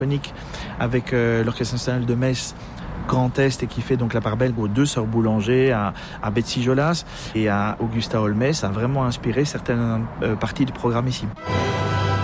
avec l'Orchestre national de Metz Grand Est et qui fait donc la part belle aux deux sœurs Boulanger, à Betsy Jolas et à Augusta Holmes, a vraiment inspiré certaines parties du programme ici.